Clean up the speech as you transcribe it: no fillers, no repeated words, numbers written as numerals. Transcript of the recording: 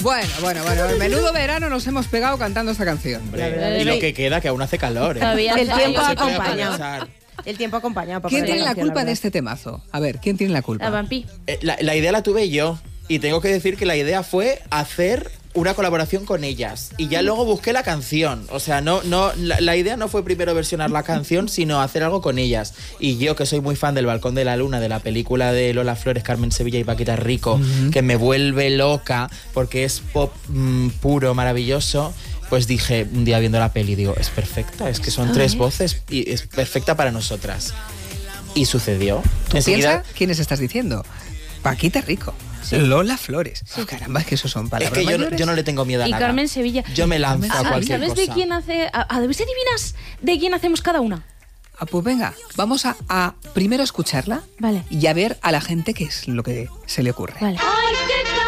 Bueno, el menudo verano nos hemos pegado cantando esta canción. Hombre, y lo que queda, que aún hace calor. Todavía El tiempo Se puede acompaña. aprovechar. El tiempo acompaña. para ¿Quién poner tiene la canción, culpa de verdad. este temazo? A ver, ¿quién tiene la culpa? La Vampi. La idea la tuve yo. Y tengo que decir que la idea fue hacer una colaboración con ellas. Y ya luego busqué la canción. O sea, la idea no fue primero versionar la canción, sino hacer algo con ellas. Y yo, que soy muy fan del Balcón de la Luna, de la película de Lola Flores, Carmen Sevilla y Paquita Rico, que me vuelve loca porque es pop puro, maravilloso, pues dije, un día viendo la peli, digo, es perfecta, es que son tres voces y es perfecta para nosotras. Y sucedió. ¿Tú Enseguida, piensas quiénes estás diciendo? Paquita Rico, Lola Flores. Oh, caramba, es que eso son es palabras que mayores. yo no le tengo miedo a Y nada. Carmen Sevilla. Yo me lanzo a cualquier ¿Sabes cosa. de quién hace? A ver si adivinas de quién hacemos cada una. Ah, pues venga, vamos a primero escucharla Vale. y a ver a la gente qué es lo que se le ocurre. Vale. Ay,